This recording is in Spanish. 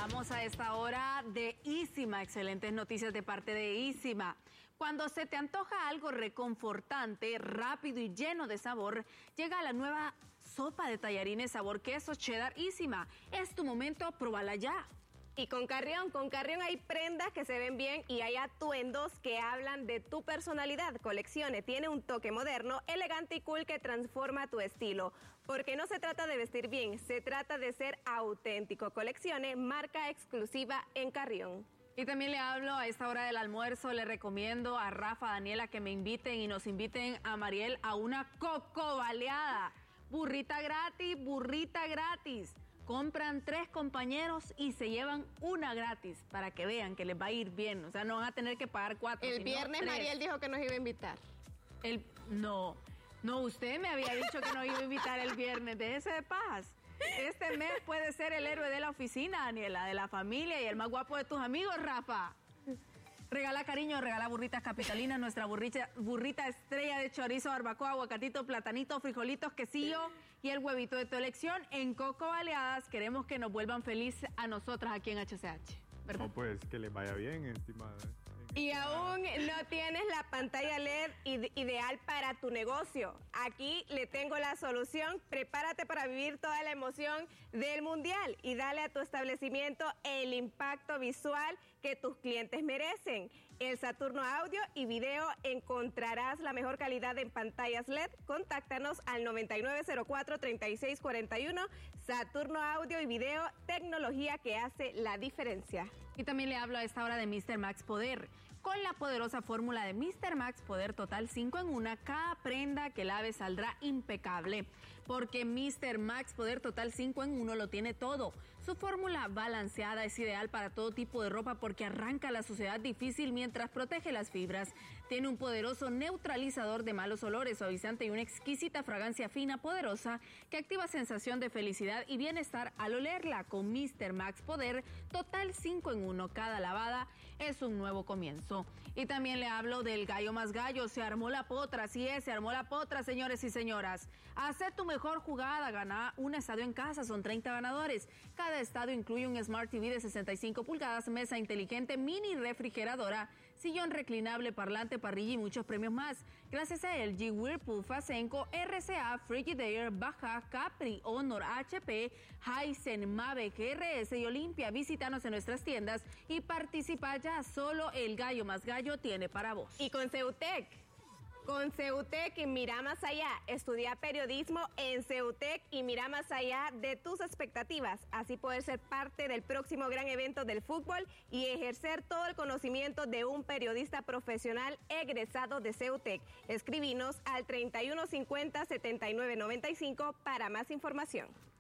Hablamos a esta hora de Ísima, excelentes noticias de parte de Ísima. Cuando se te antoja algo reconfortante, rápido y lleno de sabor, llega la nueva sopa de tallarines sabor queso cheddar Ísima. Es tu momento, pruébala ya. Y con Carrión hay prendas que se ven bien y hay atuendos que hablan de tu personalidad. Coleccione tiene un toque moderno, elegante y cool que transforma tu estilo. Porque no se trata de vestir bien, se trata de ser auténtico. Coleccione, marca exclusiva en Carrión. Y también le hablo a esta hora del almuerzo, le recomiendo a Rafa, a Daniela que me inviten y nos inviten a Mariel a una coco baleada. Burrita gratis. Compran 3 compañeros y se llevan una gratis para que vean que les va a ir bien. O sea, no van a tener que pagar 4. El viernes 3. Mariel dijo que nos iba a invitar. No, usted me había dicho que nos iba a invitar el viernes. Déjese de paz. Este mes puede ser el héroe de la oficina, Daniela, de la familia y el más guapo de tus amigos, Rafa. Regala cariño, regala burritas capitalinas, nuestra burrita estrella de chorizo, barbacoa, aguacatito, platanito, frijolitos, quesillo y el huevito de tu elección. En Coco Baleadas queremos que nos vuelvan felices a nosotras aquí en HCH, ¿verdad? No, pues que les vaya bien, estimada. Y aún no tienes la pantalla LED ideal para tu negocio. Aquí le tengo la solución. Prepárate para vivir toda la emoción del Mundial y dale a tu establecimiento el impacto visual que tus clientes merecen. En Saturno Audio y Video encontrarás la mejor calidad en pantallas LED. Contáctanos al 9904-3641. Saturno Audio y Video, tecnología que hace la diferencia. Y también le hablo a esta hora de Mr. Max Poder. Con la poderosa fórmula de Mr. Max Poder Total 5 en 1, cada prenda que laves saldrá impecable. Porque Mr. Max Poder Total 5 en 1 lo tiene todo. Su fórmula balanceada es ideal para todo tipo de ropa porque arranca la suciedad difícil mientras protege las fibras. Tiene un poderoso neutralizador de malos olores, suavizante y una exquisita fragancia fina, poderosa, que activa sensación de felicidad y bienestar al olerla. Con Mr. Max Poder Total 5 en 1, cada lavada es un nuevo comienzo. Y también le hablo del gallo más gallo. Se armó la potra, sí se armó la potra, señores y señoras. Haz tu mejor jugada, gana un estadio en casa, son 30 ganadores. Cada estadio incluye un Smart TV de 65 pulgadas, mesa inteligente, mini refrigeradora, sillón reclinable, parlante, parrilla y muchos premios más. Gracias a LG, Whirlpool, Fasenco, RCA, Frigidaire, Baja, Capri, Honor, HP, Hisense, Mave, GRS y Olimpia. Visítanos en nuestras tiendas y participa ya. Solo el gallo más gallo tiene para vos. Y con Ceutec mira más allá. Estudia periodismo en Ceutec y mira más allá de tus expectativas. Así poder ser parte del próximo gran evento del fútbol y ejercer todo el conocimiento de un periodista profesional egresado de Ceutec. Escribinos al 3150-7995 para más información.